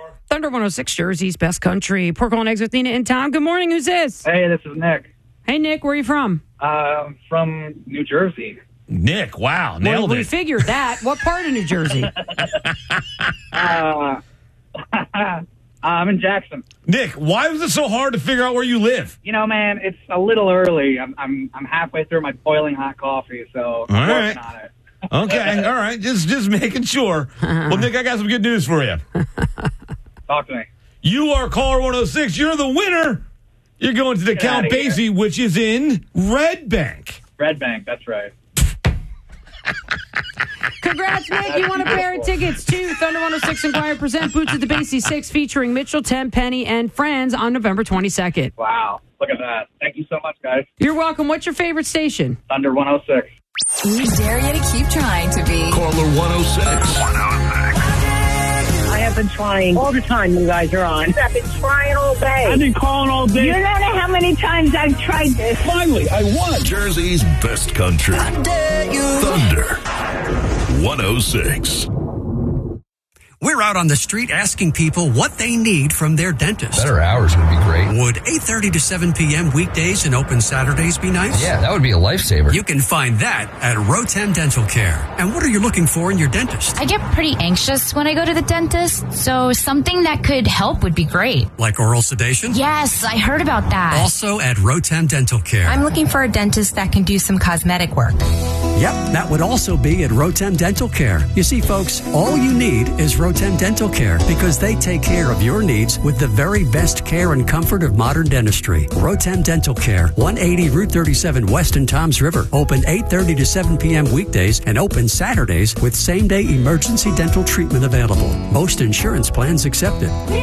Thunder 106, Jersey's best country. Pork and eggs with Nina and Tom. Good morning. Who's this? Hey, this is Nick. Hey, Nick. Where are you from? From New Jersey. Nick, wow, nailed We it. figured that. What part of New Jersey? I'm in Jackson. Nick, why was it so hard to figure out where you live? You know, man, it's a little early. I'm halfway through my boiling hot coffee, so I'm working on it. Okay, all right, just making sure. Well, Nick, I got some good news for you. Talk to me. You are caller 106. You're the winner. You're going to the Count outta here. Basie, which is in Red Bank. Red Bank, that's right. Congrats, Nick. You won a pair of tickets to Thunder 106 and Choir present Boots at the Basie 6 featuring Mitchell, Tenpenny, and friends on November 22nd. Wow, look at that. Thank you so much, guys. You're welcome. What's your favorite station? Thunder 106. We dare you to keep trying to be. Caller 106. I have been trying all the time you guys are on. I've been trying all day. I've been calling all day. You don't know how many times I've tried this. Finally, I won. Jersey's best country. Thunder 106. We're out on the street asking people what they need from their dentist. Better hours would be great. Would 8:30 to 7 p.m. weekdays and open Saturdays be nice? Yeah, that would be a lifesaver. You can find that at Rotem Dental Care. And what are you looking for in your dentist? I get pretty anxious when I go to the dentist, so something that could help would be great. Like oral sedation? Yes, I heard about that. Also at Rotem Dental Care. I'm looking for a dentist that can do some cosmetic work. Yep, that would also be at Rotem Dental Care. You see, folks, all you need is Rotem Dental Care because they take care of your needs with the very best care and comfort of modern dentistry. Rotem Dental Care, 180 Route 37 West in Toms River. Open 8:30 to 7 p.m. weekdays and open Saturdays with same-day emergency dental treatment available. Most insurance plans accepted.